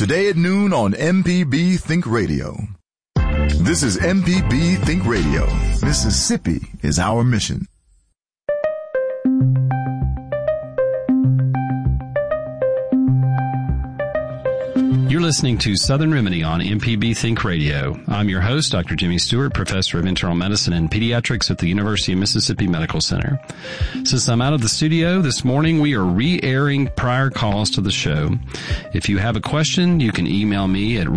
Today at noon on MPB Think Radio. This is MPB Think Radio. Mississippi is our mission. You're listening to Southern Remedy on MPB Think Radio. I'm your host, Dr. Jimmy Stewart, professor of internal medicine and pediatrics at the University of Mississippi Medical Center. Since I'm out of the studio this morning, we are re-airing prior calls to the show. If you have a question, you can email me at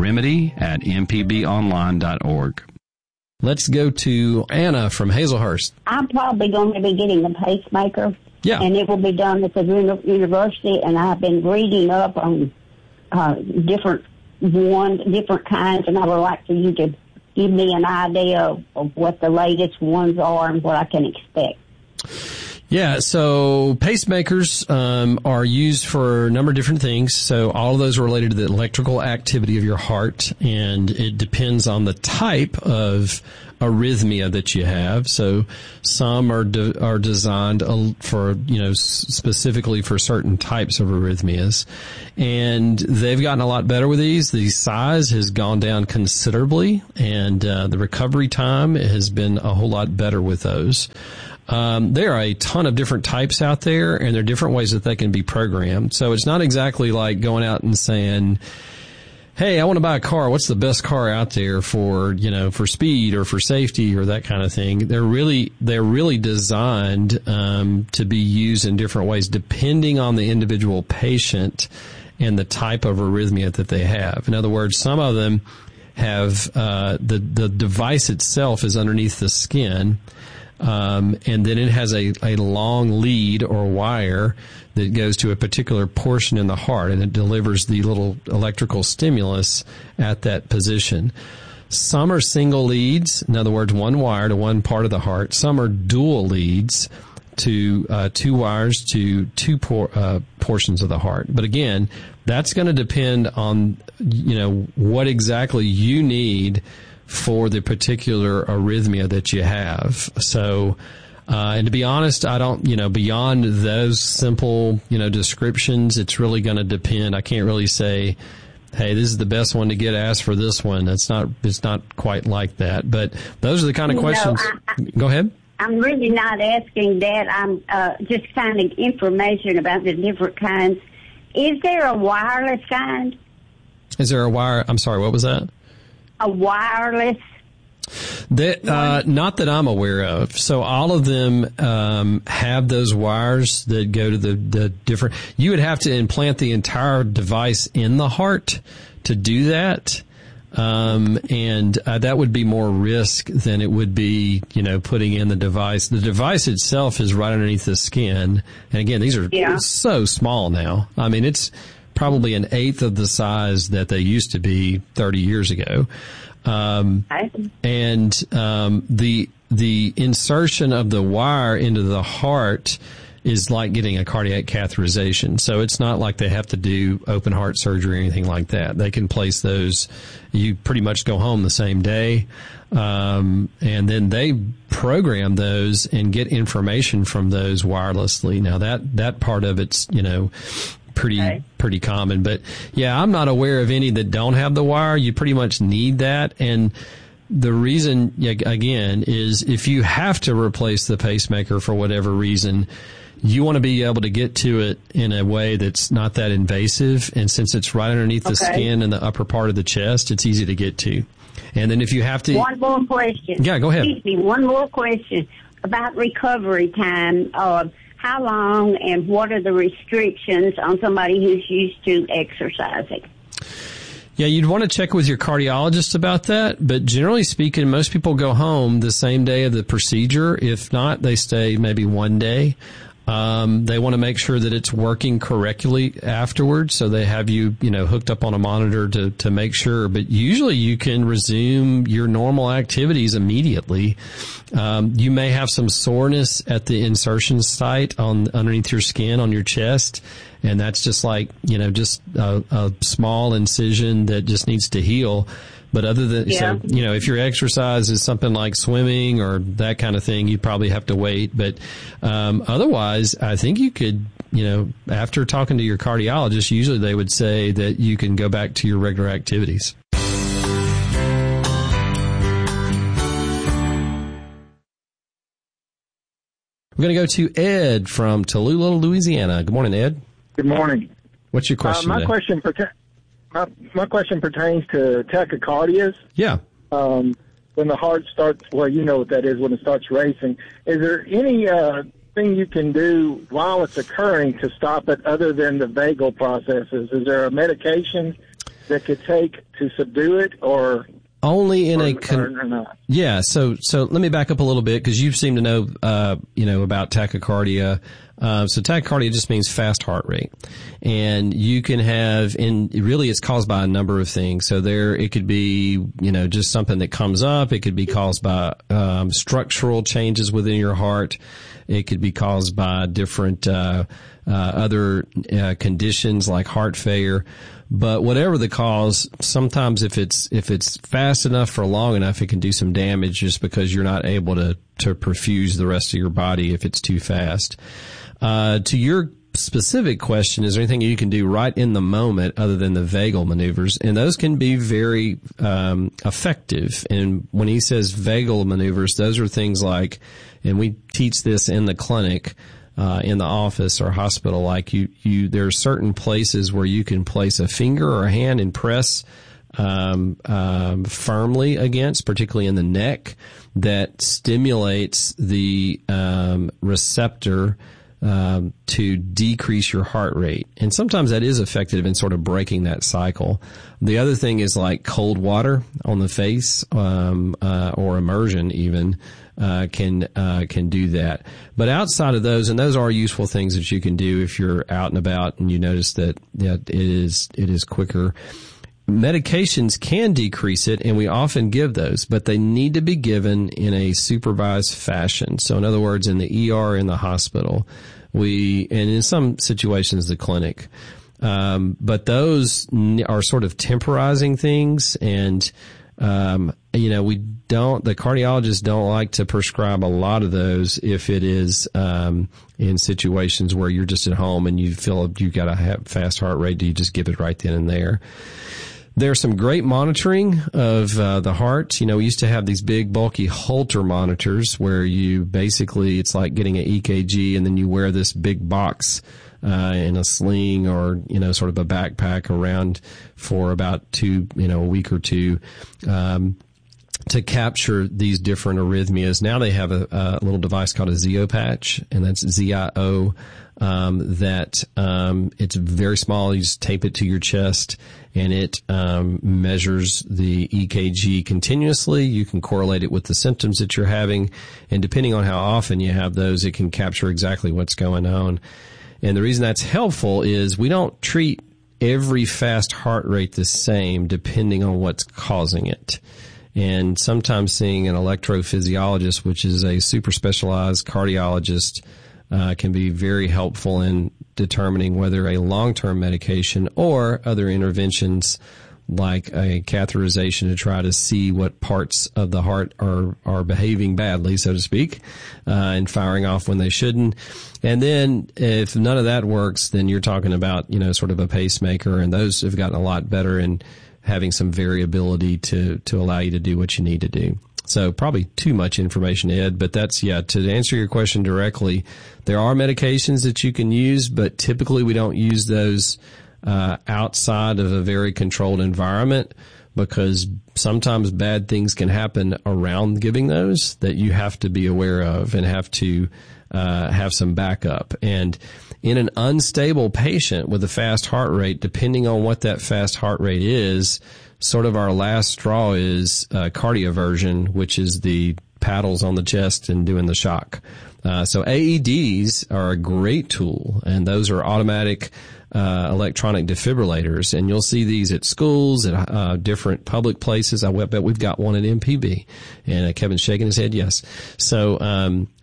remedy@mpbonline.org. Let's go to Anna from Hazelhurst. I'm probably going to be getting a pacemaker. Yeah. And it will be done at the university, and I've been reading up on different kinds, and I would like for you to give me an idea of what the latest ones are and what I can expect. Yeah, so pacemakers are used for a number of different things. So all of those are related to the electrical activity of your heart, and it depends on the type of arrhythmia that you have. So some are designed for, specifically for certain types of arrhythmias, and they've gotten a lot better with these. The size has gone down considerably, and the recovery time has been a whole lot better with those. There are a ton of different types out there, and there are different ways that they can be programmed. So it's not exactly like going out and saying, hey, I want to buy a car. What's the best car out there for speed or for safety or that kind of thing? They're really designed, to be used in different ways depending on the individual patient and the type of arrhythmia that they have. In other words, some of them have, the device itself is underneath the skin. And then it has a long lead or wire that goes to a particular portion in the heart, and it delivers the little electrical stimulus at that position. Some are single leads, in other words, one wire to one part of the heart. Some are dual leads to two wires to two portions of the heart. But again, that's going to depend on what exactly you need for the particular arrhythmia that you have. So, and to be honest, I don't, beyond those simple, descriptions, it's really going to depend. I can't really say, hey, this is the best one to get, asked for this one. It's not quite like that. But those are the kind of questions. Go ahead. I'm really not asking that. I'm just finding information about the different kinds. Is there a wireless kind? Is there a wire? I'm sorry, what was that? A wireless? Not that I'm aware of. So all of them have those wires that go to the different. You would have to implant the entire device in the heart to do that, and that would be more risk than it would be, putting in the device. The device itself is right underneath the skin, and again, these are so small now. I mean, it's probably an eighth of the size that they used to be 30 years ago. And the insertion of the wire into the heart is like getting a cardiac catheterization. So it's not like they have to do open heart surgery or anything like that. They can place those. You pretty much go home the same day. And then they program those and get information from those wirelessly. Now that part of it's, pretty common. But yeah, I'm not aware of any that don't have the wire. You pretty much need that. And the reason, again, is if you have to replace the pacemaker for whatever reason, you want to be able to get to it in a way that's not that invasive. And since it's right underneath the skin in the upper part of the chest, it's easy to get to. And then if you have to... One more question. Yeah, go ahead. Excuse me, one more question about recovery time. How long and what are the restrictions on somebody who's used to exercising? Yeah, you'd want to check with your cardiologist about that. But generally speaking, most people go home the same day of the procedure. If not, they stay maybe one day. They want to make sure that it's working correctly afterwards. So they have you, hooked up on a monitor to make sure. But usually you can resume your normal activities immediately. You may have some soreness at the insertion site underneath your skin on your chest. And that's just like, just a small incision that just needs to heal. But other than, so, if your exercise is something like swimming or that kind of thing, you'd probably have to wait. But otherwise, I think you could after talking to your cardiologist, usually they would say that you can go back to your regular activities. We're going to go to Ed from Tallulah, Louisiana. Good morning, Ed. Good morning. What's your question my today? question pertains to tachycardias. Yeah. When the heart starts, well, you know what that is, when it starts racing. Is there any thing you can do while it's occurring to stop it other than the vagal processes? Is there a medication that could take to subdue it, or only in or not? Yeah. So let me back up a little bit, because you seem to know, about tachycardia. So tachycardia just means fast heart rate, and you can have, and really it's caused by a number of things. So it could be, just something that comes up. It could be caused by, structural changes within your heart. It could be caused by different, other, conditions like heart failure. But whatever the cause, sometimes if it's fast enough for long enough, it can do some damage just because you're not able to perfuse the rest of your body if it's too fast. To your specific question, is there anything you can do right in the moment other than the vagal maneuvers? And those can be very effective. And when he says vagal maneuvers, those are things like, and we teach this in the clinic, in the office or hospital, like there are certain places where you can place a finger or a hand and press firmly against, particularly in the neck, that stimulates the receptor to decrease your heart rate. And sometimes that is effective in sort of breaking that cycle. The other thing is like cold water on the face, or immersion even, can do that. But outside of those, and those are useful things that you can do if you're out and about and you notice that it is quicker. Medications can decrease it, and we often give those, but they need to be given in a supervised fashion. So in other words, in the ER, in the hospital, and in some situations, the clinic. But those are sort of temporizing things, and, the cardiologists don't like to prescribe a lot of those if it is, in situations where you're just at home and you feel you've got a fast heart rate. Do you just give it right then and there? There's some great monitoring of the heart. We used to have these big, bulky Holter monitors where it's like getting an EKG, and then you wear this big box in a sling or, sort of a backpack around for about a week or two, to capture these different arrhythmias. Now they have a little device called a Zio patch, and that's ZIO, it's very small. You just tape it to your chest, and it measures the EKG continuously. You can correlate it with the symptoms that you're having, and depending on how often you have those, it can capture exactly what's going on. And the reason that's helpful is we don't treat every fast heart rate the same depending on what's causing it. And sometimes seeing an electrophysiologist, which is a super specialized cardiologist, can be very helpful in determining whether a long-term medication or other interventions like a catheterization to try to see what parts of the heart are behaving badly, so to speak, and firing off when they shouldn't. And then if none of that works, then you're talking about, sort of a pacemaker, and those have gotten a lot better in having some variability to allow you to do what you need to do. So probably too much information, Ed, but to answer your question directly, there are medications that you can use, but typically we don't use those outside of a very controlled environment, because sometimes bad things can happen around giving those that you have to be aware of and have to have some backup. And in an unstable patient with a fast heart rate, depending on what that fast heart rate is, sort of our last straw is cardioversion, which is the paddles on the chest and doing the shock. So AEDs are a great tool, and those are automatic electronic defibrillators, and you'll see these at schools, at different public places. I bet we've got one at MPB, and Kevin's shaking his head yes. So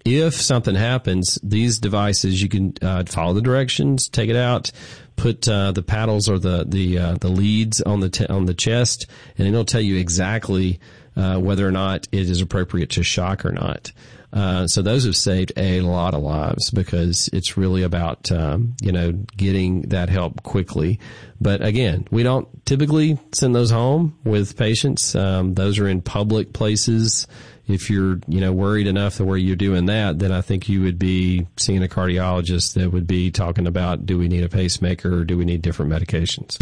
if something happens, these devices, you can follow the directions, take it out, put the paddles or the leads on the chest, and it'll tell you exactly whether or not it is appropriate to shock or not. So those have saved a lot of lives because it's really about, getting that help quickly. But again, we don't typically send those home with patients. Those are in public places. If you're, worried enough that where you're doing that, then I think you would be seeing a cardiologist that would be talking about, do we need a pacemaker or do we need different medications?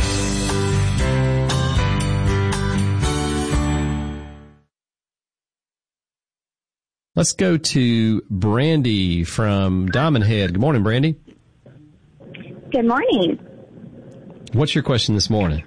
Let's go to Brandy from Diamond Head. Good morning, Brandy. Good morning. What's your question this morning?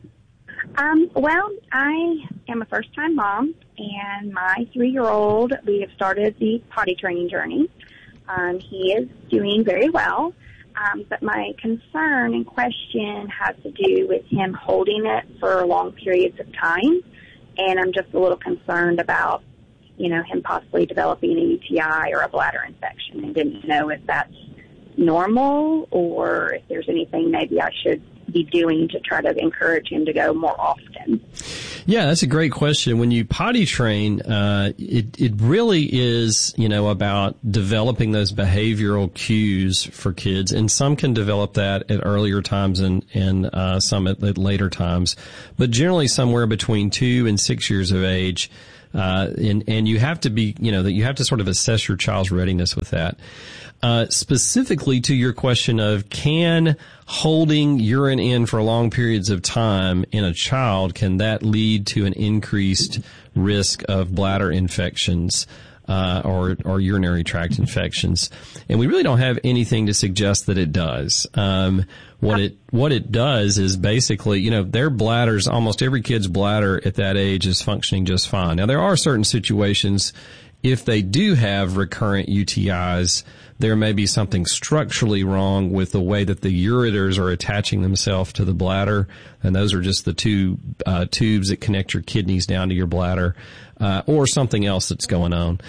Well, I am a first-time mom, and my 3-year-old, we have started the potty training journey. He is doing very well, but my concern and question has to do with him holding it for long periods of time, and I'm just a little concerned about, him possibly developing a UTI or a bladder infection, and didn't know if that's normal or if there's anything maybe I should be doing to try to encourage him to go more often. Yeah, that's a great question. When you potty train, it really is, about developing those behavioral cues for kids, and some can develop that at earlier times and some at later times, but generally somewhere between 2 and 6 years of age. And you have to be, that you have to sort of assess your child's readiness with that. Specifically to your question of can holding urine in for long periods of time in a child, can that lead to an increased risk of bladder infections? Or urinary tract infections. And we really don't have anything to suggest that it does. What it does is basically, their bladders, almost every kid's bladder at that age is functioning just fine. Now, there are certain situations, if they do have recurrent UTIs, there may be something structurally wrong with the way that the ureters are attaching themselves to the bladder, and those are just the two tubes that connect your kidneys down to your bladder, or something else that's going on.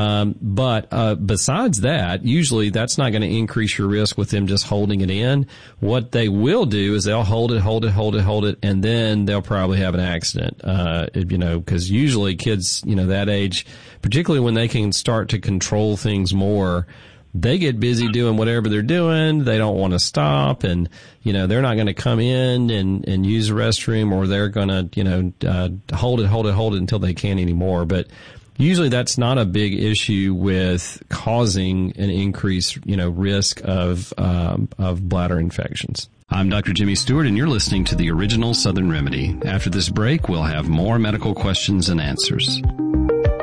But besides that, usually that's not going to increase your risk with them just holding it in. What they will do is they'll hold it, and then they'll probably have an accident, because usually kids, that age, particularly when they can start to control things more, they get busy doing whatever they're doing. They don't want to stop, and, they're not going to come in and use the restroom, or they're going to, hold it until they can't anymore. But usually that's not a big issue with causing an increased, risk of bladder infections. I'm Dr. Jimmy Stewart, and you're listening to the Original Southern Remedy. After this break, we'll have more medical questions and answers.